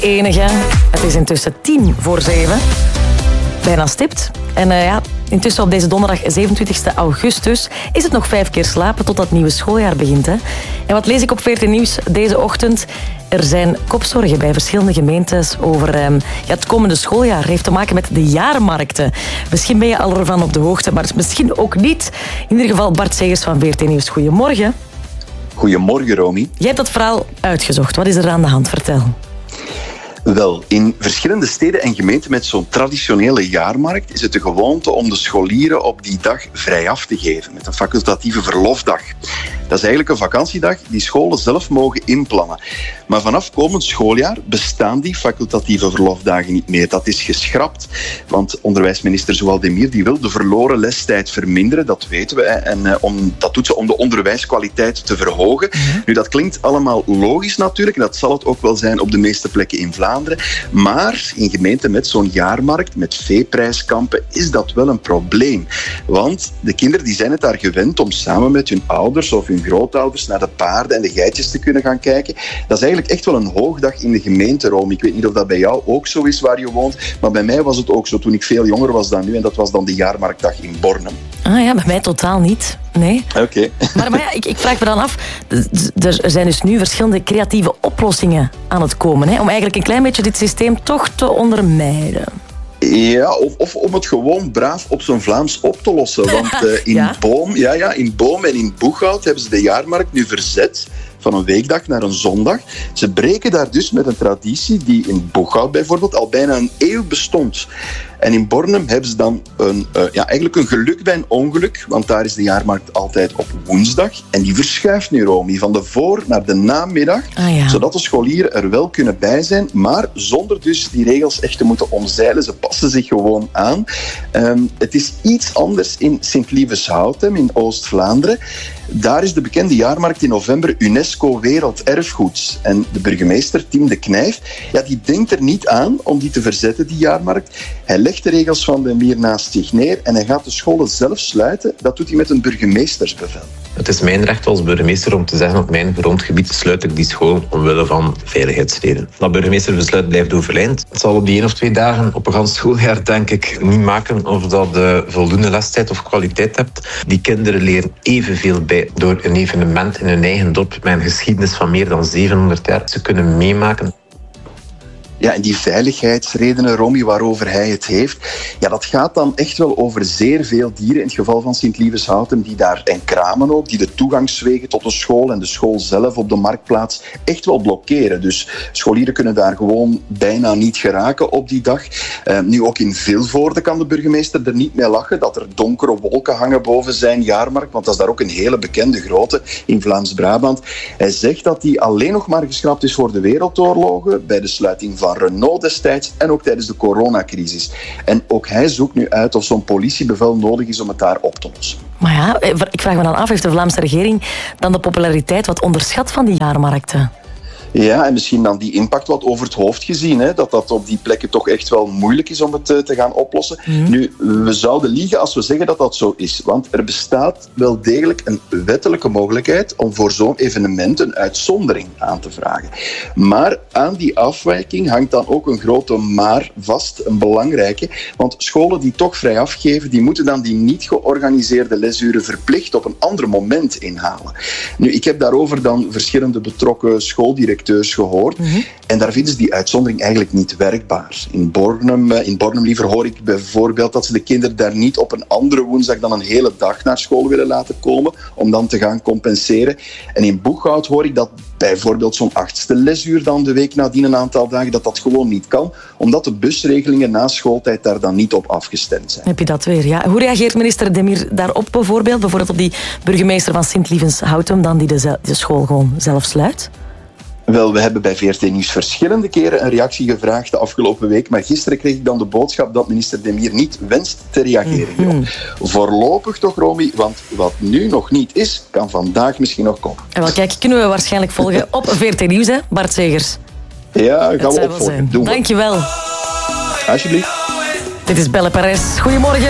enige. Het is intussen 7:10. Bijna stipt. En intussen op deze donderdag 27 augustus is het nog 5 keer slapen tot dat nieuwe schooljaar begint. Hè? En wat lees ik op VRT Nieuws deze ochtend? Er zijn kopzorgen bij verschillende gemeentes over het komende schooljaar. Heeft te maken met de jaarmarkten. Misschien ben je al ervan op de hoogte, maar misschien ook niet. In ieder geval Bart Segers van VRT Nieuws. Goedemorgen. Goedemorgen, Romy. Jij hebt dat verhaal uitgezocht. Wat is er aan de hand? Vertel. Wel, in verschillende steden en gemeenten met zo'n traditionele jaarmarkt is het de gewoonte om de scholieren op die dag vrij af te geven, met een facultatieve verlofdag. Dat is eigenlijk een vakantiedag die scholen zelf mogen inplannen. Maar vanaf komend schooljaar bestaan die facultatieve verlofdagen niet meer. Dat is geschrapt, want onderwijsminister Zoualdemir die wil de verloren lestijd verminderen, dat weten we. En dat doet ze om de onderwijskwaliteit te verhogen. Nu, dat klinkt allemaal logisch natuurlijk, en dat zal het ook wel zijn op de meeste plekken in Vlaanderen. Maar in gemeenten met zo'n jaarmarkt, met veeprijskampen, is dat wel een probleem. Want de kinderen die zijn het daar gewend om samen met hun ouders of hun grootouders naar de paarden en de geitjes te kunnen gaan kijken. Dat is eigenlijk echt wel een hoogdag in de gemeente, Rome. Ik weet niet of dat bij jou ook zo is waar je woont, maar bij mij was het ook zo toen ik veel jonger was dan nu. En dat was dan de jaarmarktdag in Bornem. Ah ja, bij mij totaal niet. Nee. Oké. Maar ja, ik vraag me dan af, er zijn dus nu verschillende creatieve oplossingen aan het komen, hè, om eigenlijk een klein beetje dit systeem toch te ondermijnen. Ja, of om het gewoon braaf op zijn Vlaams op te lossen. Want in Boom en in Boeghout hebben ze de jaarmarkt nu verzet van een weekdag naar een zondag. Ze breken daar dus met een traditie die in Boeghout bijvoorbeeld al bijna een eeuw bestond. En in Bornem hebben ze dan eigenlijk een geluk bij een ongeluk, want daar is de jaarmarkt altijd op woensdag. En die verschuift nu, Romy, van de voor- naar de namiddag, zodat de scholieren er wel kunnen bij zijn, maar zonder dus die regels echt te moeten omzeilen. Ze passen zich gewoon aan. Het is iets anders in Sint-Lievens-Houtem, in Oost-Vlaanderen. Daar is de bekende jaarmarkt in november UNESCO Werelderfgoed. En de burgemeester, Tim de Knijf, die denkt er niet aan om die te verzetten, die jaarmarkt. Hij legt de regels van de Mier naast zich neer en hij gaat de scholen zelf sluiten. Dat doet hij met een burgemeestersbevel. Het is mijn recht als burgemeester om te zeggen op mijn grondgebied sluit ik die school omwille van veiligheidsreden. Dat burgemeesterbesluit blijft overeind. Het zal op die 1 of 2 dagen op een gans schooljaar denk ik niet maken of dat voldoende lestijd of kwaliteit hebt. Die kinderen leren evenveel bij door een evenement in hun eigen dorp met een geschiedenis van meer dan 700 jaar. Ze kunnen meemaken. Ja, en die veiligheidsredenen, Romy, waarover hij het heeft, dat gaat dan echt wel over zeer veel dieren. In het geval van Sint-Lievens-Houtem, en kramen ook, die de toegangswegen tot de school en de school zelf op de marktplaats echt wel blokkeren. Dus scholieren kunnen daar gewoon bijna niet geraken op die dag. Nu ook in Vilvoorde kan de burgemeester er niet mee lachen dat er donkere wolken hangen boven zijn jaarmarkt, want dat is daar ook een hele bekende grootte in Vlaams-Brabant. Hij zegt dat die alleen nog maar geschrapt is voor de wereldoorlogen, bij de sluiting van Renault destijds en ook tijdens de coronacrisis. En ook hij zoekt nu uit of zo'n politiebevel nodig is om het daar op te lossen. Maar ja, ik vraag me dan af, heeft de Vlaamse regering dan de populariteit wat onderschat van die jaarmarkten? Ja, en misschien dan die impact wat over het hoofd gezien. Hè, dat op die plekken toch echt wel moeilijk is om het te gaan oplossen. Nu, we zouden liegen als we zeggen dat dat zo is. Want er bestaat wel degelijk een wettelijke mogelijkheid om voor zo'n evenement een uitzondering aan te vragen. Maar aan die afwijking hangt dan ook een grote maar vast, een belangrijke. Want scholen die toch vrij afgeven, die moeten dan die niet georganiseerde lesuren verplicht op een ander moment inhalen. Nu, ik heb daarover dan verschillende betrokken schooldirecteurs gehoord. En daar vinden ze die uitzondering eigenlijk niet werkbaar. In Bornem liever hoor ik bijvoorbeeld dat ze de kinderen daar niet op een andere woensdag dan een hele dag naar school willen laten komen, om dan te gaan compenseren. En in Boeghout hoor ik dat bijvoorbeeld zo'n 8e lesuur dan de week nadien een aantal dagen, dat gewoon niet kan, omdat de busregelingen na schooltijd daar dan niet op afgestemd zijn. Heb je dat weer, ja. Hoe reageert minister Demir daarop bijvoorbeeld? Bijvoorbeeld op die burgemeester van Sint-Lievens-Houtem dan die de school gewoon zelf sluit? Wel, we hebben bij VRT Nieuws verschillende keren een reactie gevraagd de afgelopen week, maar gisteren kreeg ik dan de boodschap dat minister Demir niet wenst te reageren. Voorlopig toch, Romy, want wat nu nog niet is, kan vandaag misschien nog komen. En wel, kijk, kunnen we waarschijnlijk volgen op VRT Nieuws, hè, Bart Segers. Ja, gaan we opvolgen. Dankjewel. Alsjeblieft. Dit is Belle Perez. Goedemorgen.